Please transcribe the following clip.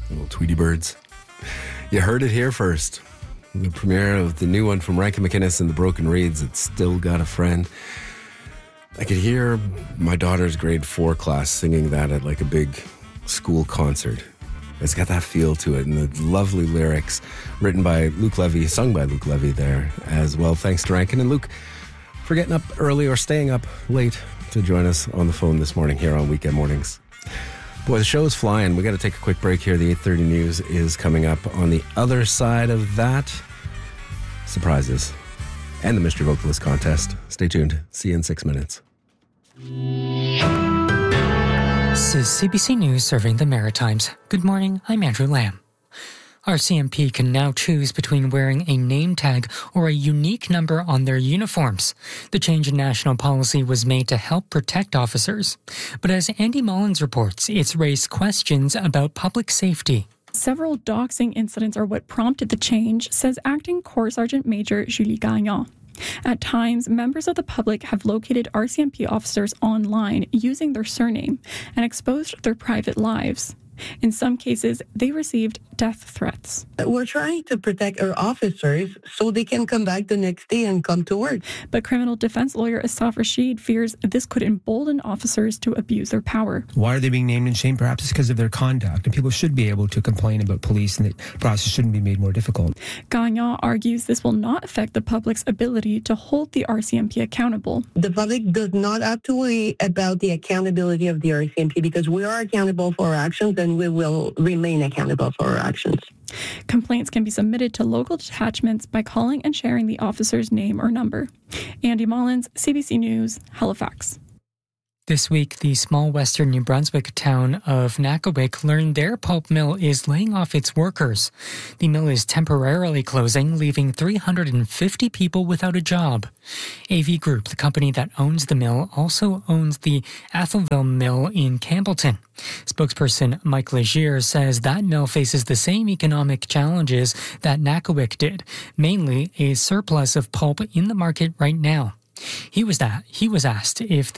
Little Tweety birds. You heard it here first. The premiere of the new one from Rankin McInnes and the Broken Reeds, It's Still Got a Friend. I could hear my daughter's grade 4 class singing that at like a big school concert. It's got that feel to it, and the lovely lyrics written by Luke Levy, sung by Luke Levy there as well. Thanks to Rankin and Luke for getting up early or staying up late to join us on the phone this morning here on Weekend Mornings. Boy, the show is flying. We got to take a quick break here. The 8:30 news is coming up. On the other side of that, surprises and the Mystery Vocalist Contest. Stay tuned. See you in 6 minutes. This is CBC News serving the Maritimes. Good morning, I'm Andrew Lamb. RCMP can now choose between wearing a name tag or a unique number on their uniforms. The change in national policy was made to help protect officers. But as Andy Mullins reports, it's raised questions about public safety. Several doxing incidents are what prompted the change, says Acting Corps Sergeant Major Julie Gagnon. At times, members of the public have located RCMP officers online using their surname and exposed their private lives. In some cases, they received death threats. We're trying to protect our officers so they can come back the next day and come to work. But criminal defense lawyer Asaf Rashid fears this could embolden officers to abuse their power. Why are they being named and shamed? Perhaps it's because of their conduct. And people should be able to complain about police, and the process shouldn't be made more difficult. Gagnon argues this will not affect the public's ability to hold the RCMP accountable. The public does not have to worry about the accountability of the RCMP because we are accountable for our actions and we will remain accountable for our actions. Complaints can be submitted to local detachments by calling and sharing the officer's name or number. Andy Mullins, CBC News, Halifax. This week, the small western New Brunswick town of Nakawic learned their pulp mill is laying off its workers. The mill is temporarily closing, leaving 350 people without a job. AV Group, the company that owns the mill, also owns the Atholville Mill in Campbellton. Spokesperson Mike Legier says that mill faces the same economic challenges that Nakawic did, mainly a surplus of pulp in the market right now. He was asked if the